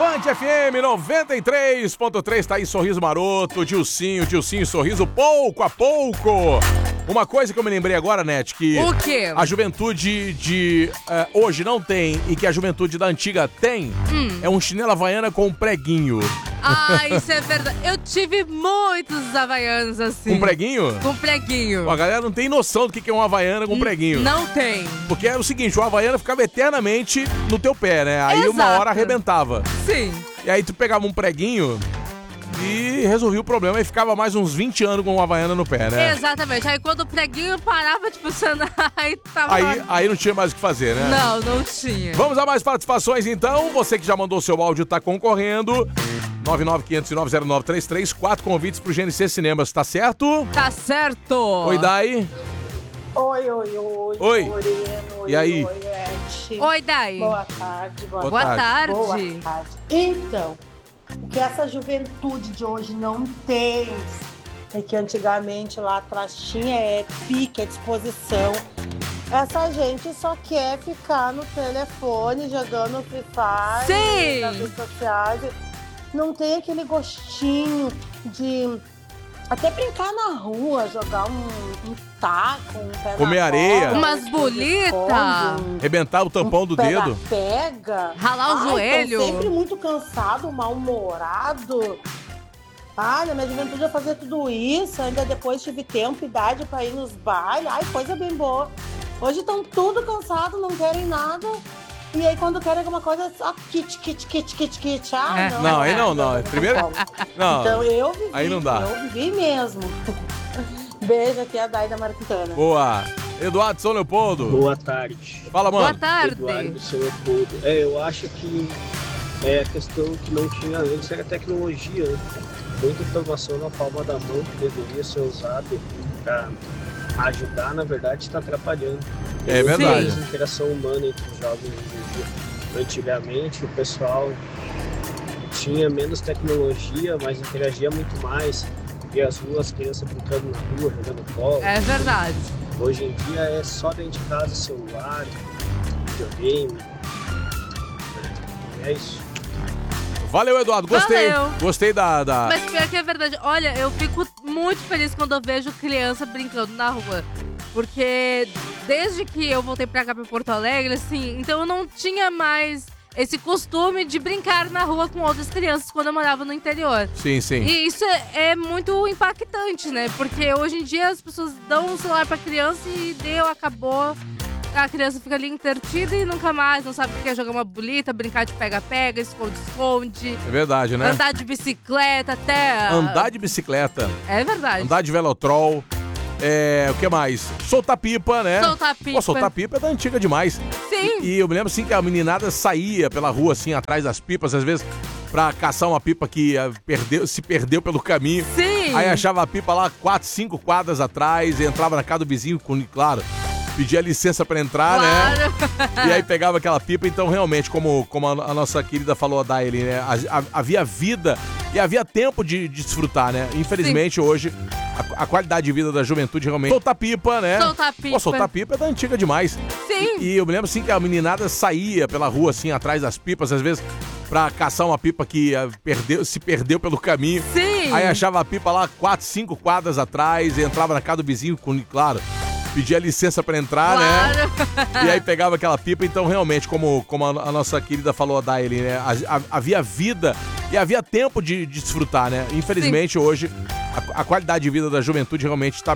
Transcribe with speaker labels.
Speaker 1: Band FM 93.3, tá aí Sorriso Maroto, Dilcinho, Sorriso pouco a pouco. Uma coisa que eu me lembrei agora, Net, que
Speaker 2: o quê?
Speaker 1: A juventude de hoje não tem e que a juventude da antiga tem, é um chinelo havaiana com preguinho.
Speaker 2: Ah, isso é verdade. Eu tive muitos havaianos assim.
Speaker 1: Com preguinho?
Speaker 2: Com preguinho.
Speaker 1: A galera não tem noção do que é uma havaiana com preguinho.
Speaker 2: Não tem.
Speaker 1: Porque era o seguinte, o havaiana ficava eternamente no teu pé, né? Aí
Speaker 2: Exato.
Speaker 1: Uma hora arrebentava.
Speaker 2: Sim.
Speaker 1: E aí tu pegava um preguinho e resolvia o problema e ficava mais uns 20 anos com uma havaiana no pé, né?
Speaker 2: Exatamente. Aí quando o preguinho parava de funcionar, aí tava...
Speaker 1: Aí não tinha mais o que fazer, né?
Speaker 2: Não tinha.
Speaker 1: Vamos a mais participações, então. Você que já mandou seu áudio tá concorrendo. 995090933, 4 convites pro GNC Cinemas, tá certo?
Speaker 2: Tá certo.
Speaker 1: Oi, Dai.
Speaker 3: Oi.
Speaker 1: Oi.
Speaker 3: Moreno,
Speaker 1: E aí?
Speaker 3: Oi, Ed.
Speaker 2: Oi, Dai.
Speaker 3: Boa tarde.
Speaker 2: Boa tarde.
Speaker 3: Boa tarde. Então, o que essa juventude de hoje não tem é que antigamente lá atrás tinha pique, à disposição. Essa gente só quer ficar no telefone jogando Free Fire,
Speaker 2: Sim.
Speaker 3: nas redes sociais. Não tem aquele gostinho de até brincar na rua, jogar um taco, um pé
Speaker 1: Comer
Speaker 3: na
Speaker 1: areia.
Speaker 3: bola,
Speaker 2: Umas bolitas.
Speaker 1: Rebentar o tampão do dedo.
Speaker 3: Pega.
Speaker 2: Ralar o joelho.
Speaker 3: Tô sempre muito cansado, mal-humorado. Na minha juventude eu fazia tudo isso, ainda depois tive tempo e idade pra ir nos bailes. Ai, coisa bem boa. Hoje estão tudo cansados, não querem nada. E aí quando querem alguma coisa, só kit.
Speaker 1: Não, aí não. Primeiro, não.
Speaker 3: Então eu vivi,
Speaker 1: aí não dá.
Speaker 3: Eu vivi mesmo. Beijo, aqui é a Dai da Marquitana.
Speaker 1: Boa. Eduardo São Leopoldo.
Speaker 4: Boa tarde.
Speaker 1: Fala, mano.
Speaker 2: Boa tarde.
Speaker 4: Eduardo São Leopoldo. Eu acho que a questão que não tinha antes era a tecnologia, né? Muita informação na palma da mão que deveria ser usado para ajudar, na verdade, está atrapalhando.
Speaker 1: É verdade.
Speaker 4: A interação humana entre os jovens hoje em dia. Antigamente, o pessoal tinha menos tecnologia, mas interagia muito mais. E as ruas, crianças brincando na rua, jogando bola.
Speaker 2: É verdade.
Speaker 4: Hoje em dia é só dentro de casa, celular, videogame. É isso.
Speaker 1: Valeu, Eduardo. Gostei.
Speaker 2: Valeu.
Speaker 1: Gostei da...
Speaker 2: Mas pior que é verdade. Olha, eu fico muito feliz quando eu vejo criança brincando na rua. Porque desde que eu voltei pra cá, pra Porto Alegre, assim, então eu não tinha mais esse costume de brincar na rua com outras crianças quando eu morava no interior.
Speaker 1: Sim.
Speaker 2: E isso é muito impactante, né? Porque hoje em dia as pessoas dão um celular pra criança e acabou. A criança fica ali entretida e nunca mais, não sabe o que é jogar uma bolita, brincar de pega-pega, esconde-esconde.
Speaker 1: É verdade, né?
Speaker 2: Andar de bicicleta até...
Speaker 1: Andar de bicicleta.
Speaker 2: É verdade.
Speaker 1: Andar de velotrol. O que mais? Soltar pipa, né?
Speaker 2: Soltar pipa.
Speaker 1: Pô, soltar pipa é da antiga demais.
Speaker 2: Sim.
Speaker 1: E eu me lembro, assim, que a meninada saía pela rua, assim, atrás das pipas, às vezes, pra caçar uma pipa que se perdeu pelo caminho.
Speaker 2: Sim.
Speaker 1: Aí achava a pipa lá 4, 5 quadras atrás, entrava na casa do vizinho, claro, pedia licença pra entrar,
Speaker 2: claro.
Speaker 1: Né? E aí pegava aquela pipa. Então, realmente, como a nossa querida falou, a Daily, né? Havia vida e havia tempo de desfrutar, né? Infelizmente, hoje, a qualidade de vida da juventude realmente... Soltar pipa, né?
Speaker 2: Soltar pipa.
Speaker 1: Pô, soltar pipa é da antiga demais.
Speaker 2: Sim.
Speaker 1: E eu me lembro, assim, que a meninada saía pela rua, assim, atrás das pipas, às vezes, pra caçar uma pipa que se perdeu pelo caminho.
Speaker 2: Sim.
Speaker 1: Aí achava a pipa lá 4, 5 quadras atrás, entrava na casa do vizinho, claro, pedia licença pra entrar,
Speaker 2: claro.
Speaker 1: Né? E aí pegava aquela pipa. Então, realmente, como a nossa querida falou, a Daily, né? Havia vida e havia tempo de desfrutar, né? Infelizmente, hoje, a qualidade de vida da juventude realmente tá